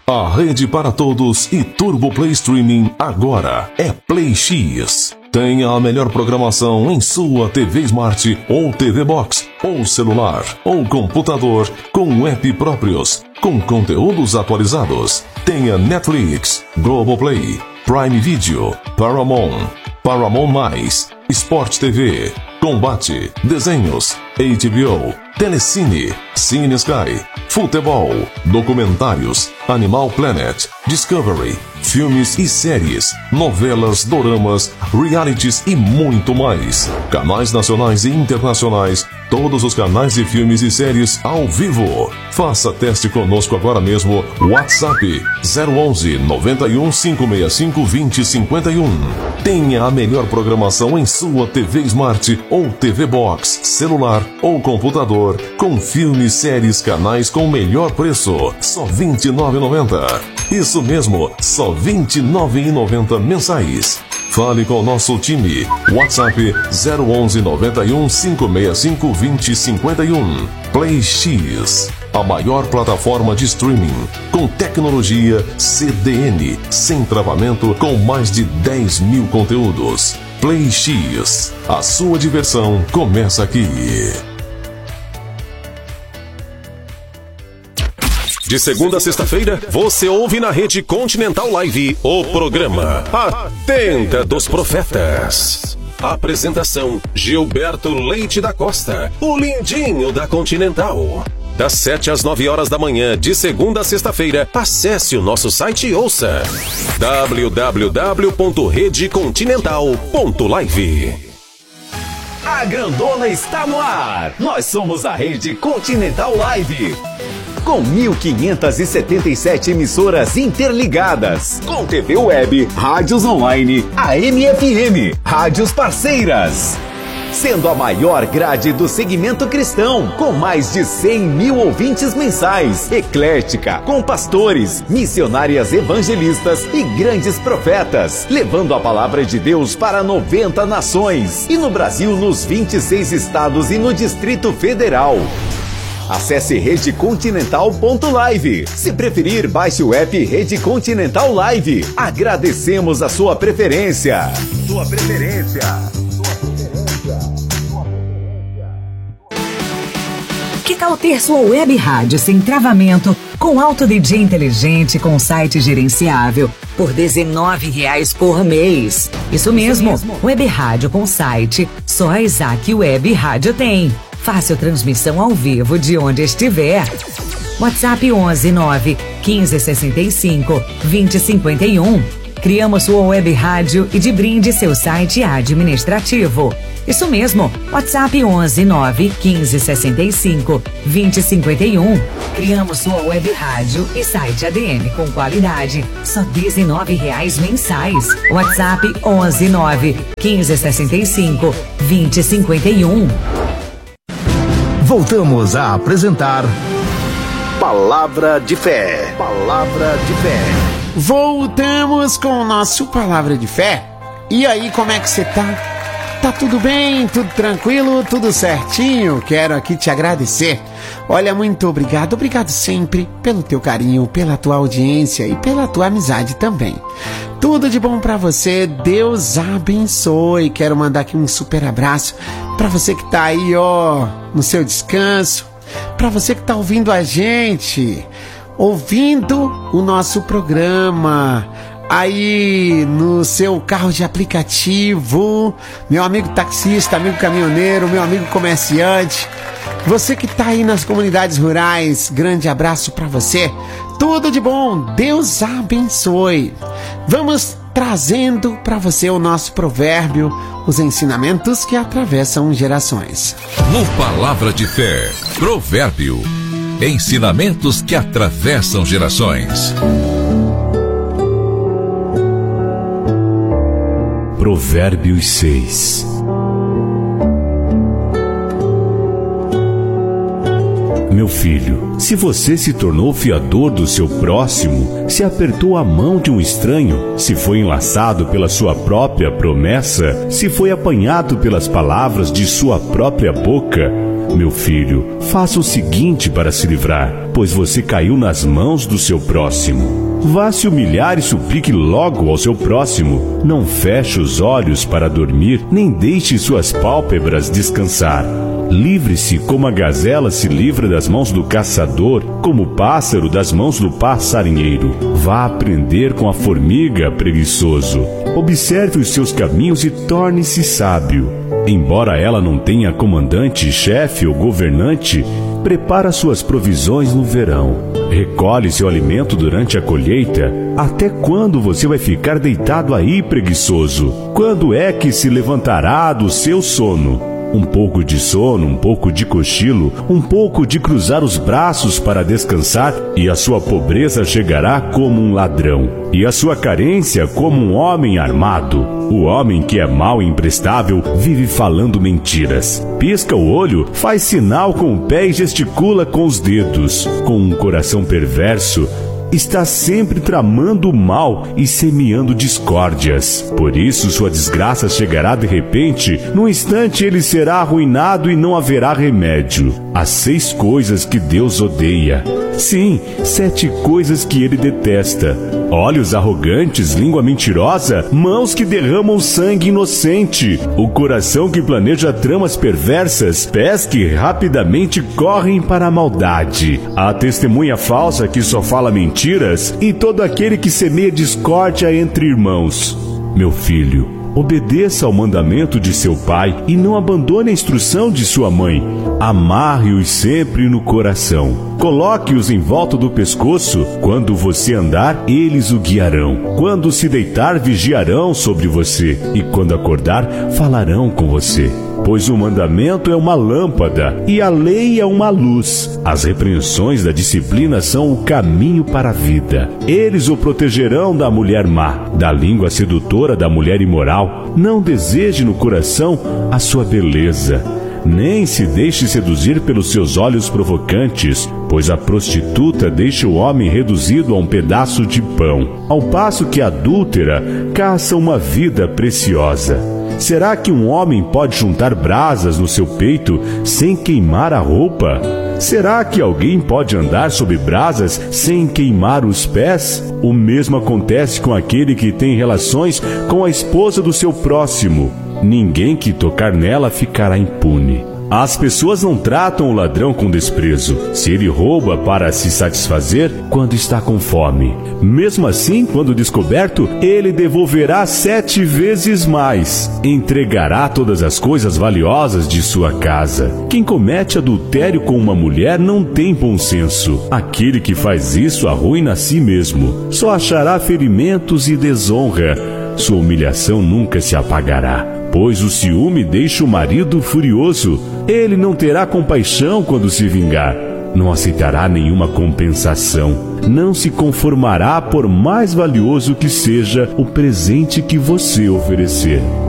A rede para todos e Turbo Play Streaming agora é Play X. Tenha a melhor programação em sua TV Smart ou TV Box, ou celular, ou computador, com app próprios, com conteúdos atualizados. Tenha Netflix, Globoplay, Prime Video, Paramount, Paramount+, Sport TV, Combate, Desenhos, HBO, Telecine, Cine Sky, Futebol, Documentários, Animal Planet, Discovery, filmes e séries, novelas, doramas, realities e muito mais. Canais nacionais e internacionais, todos os canais de filmes e séries ao vivo. Faça teste conosco agora mesmo. WhatsApp 011 91 565 2051. Tenha a melhor programação em sua TV Smart ou TV Box, celular ou computador, com filmes, séries, canais com o melhor preço. Só R$ 29,90. Isso mesmo, só R$ 29,90 mensais. Fale com o nosso time. WhatsApp 011 91 565 2051. Play X, a maior plataforma de streaming com tecnologia CDN, sem travamento, com mais de 10 mil conteúdos. Play X, a sua diversão começa aqui. De segunda a sexta-feira, você ouve na Rede Continental Live o programa A Tenda dos Profetas. Apresentação: Gilberto Leite da Costa, o lindinho da Continental. Das 7 às 9 horas da manhã, de segunda a sexta-feira, acesse o nosso site e ouça www.redecontinental.live. A grandona está no ar. Nós somos a Rede Continental Live. Com 1.577 emissoras interligadas, com TV web, rádios online, AM e FM, rádios parceiras. Sendo a maior grade do segmento cristão, com mais de 100 mil ouvintes mensais, eclética, com pastores, missionárias evangelistas e grandes profetas, levando a palavra de Deus para 90 nações, e no Brasil nos 26 estados e no Distrito Federal. Acesse redecontinental.live. Se preferir, baixe o app Rede Continental Live. Agradecemos a sua preferência. Que tal ter sua web rádio sem travamento, com Auto DJ inteligente, com site gerenciável, por R$19 por mês? Isso mesmo, web rádio com site, só a Isaac Web Rádio tem. Fácil transmissão ao vivo de onde estiver. WhatsApp 11 9 15 65 20 51. Criamos sua web rádio e de brinde seu site administrativo. Isso mesmo, WhatsApp 11 9 15 65 20 51. Criamos sua web rádio e site ADM com qualidade, só R$19 mensais. WhatsApp 11 9 15 65 20 51. Voltamos a apresentar Palavra de Fé. Palavra de Fé. Voltamos com o nosso Palavra de Fé. E aí, como é que você tá? Tá tudo bem? Tudo tranquilo? Tudo certinho? Quero aqui te agradecer. Olha, muito obrigado. Obrigado sempre pelo teu carinho, pela tua audiência e pela tua amizade também. Tudo de bom pra você. Deus abençoe. Quero mandar aqui um super abraço pra você que tá aí, ó, no seu descanso. Pra você que tá ouvindo a gente, ouvindo o nosso programa aí no seu carro de aplicativo, meu amigo taxista, amigo caminhoneiro, meu amigo comerciante, você que tá aí nas comunidades rurais, grande abraço pra você, tudo de bom, Deus abençoe. Vamos trazendo pra você o nosso provérbio, os ensinamentos que atravessam gerações. No Palavra de Fé, provérbio, ensinamentos que atravessam gerações. Provérbios 6. Meu filho, se você se tornou fiador do seu próximo, se apertou a mão de um estranho, se foi enlaçado pela sua própria promessa, se foi apanhado pelas palavras de sua própria boca, Meu filho, faça o seguinte para se livrar, pois você caiu nas mãos do seu próximo. Vá se humilhar e suplique logo ao seu próximo. Não feche os olhos para dormir, nem deixe suas pálpebras descansar. Livre-se como a gazela se livra das mãos do caçador, como o pássaro das mãos do passarinheiro. Vá aprender com a formiga, preguiçoso. Observe os seus caminhos e torne-se sábio. Embora ela não tenha comandante, chefe ou governante, prepara suas provisões no verão. Recolhe seu alimento durante a colheita. Até quando você vai ficar deitado aí, preguiçoso? Quando é que se levantará do seu sono? Um pouco de sono, um pouco de cochilo, um pouco de cruzar os braços para descansar, e a sua pobreza chegará como um ladrão, e a sua carência como um homem armado. O homem que é mau e imprestável vive falando mentiras. Pisca o olho, faz sinal com o pé e gesticula com os dedos. Com um coração perverso, está sempre tramando o mal e semeando discórdias. Por isso sua desgraça chegará de repente, num instante ele será arruinado e não haverá remédio. As 6 coisas que Deus odeia. Sim, 7 coisas que ele detesta: olhos arrogantes, língua mentirosa, mãos que derramam sangue inocente, o coração que planeja tramas perversas, pés que rapidamente correm para a maldade, a testemunha falsa que só fala mentiras e todo aquele que semeia discórdia entre irmãos. Meu filho, obedeça ao mandamento de seu pai e não abandone a instrução de sua mãe. Amarre-os sempre no coração. Coloque-os em volta do pescoço. Quando você andar, eles o guiarão. Quando se deitar, vigiarão sobre você. E quando acordar, falarão com você. Pois o mandamento é uma lâmpada e a lei é uma luz. As repreensões da disciplina são o caminho para a vida. Eles o protegerão da mulher má, da língua sedutora da mulher imoral. Não deseje no coração a sua beleza, nem se deixe seduzir pelos seus olhos provocantes, pois a prostituta deixa o homem reduzido a um pedaço de pão, ao passo que a adúltera caça uma vida preciosa. Será que um homem pode juntar brasas no seu peito sem queimar a roupa? Será que alguém pode andar sob brasas sem queimar os pés? O mesmo acontece com aquele que tem relações com a esposa do seu próximo. Ninguém que tocar nela ficará impune. As pessoas não tratam o ladrão com desprezo, se ele rouba para se satisfazer quando está com fome. Mesmo assim, quando descoberto, ele devolverá 7 vezes mais. Entregará todas as coisas valiosas de sua casa. Quem comete adultério com uma mulher não tem bom senso. Aquele que faz isso arruina a si mesmo. Só achará ferimentos e desonra. Sua humilhação nunca se apagará. Pois o ciúme deixa o marido furioso. Ele não terá compaixão quando se vingar. Não aceitará nenhuma compensação. Não se conformará por mais valioso que seja o presente que você oferecer.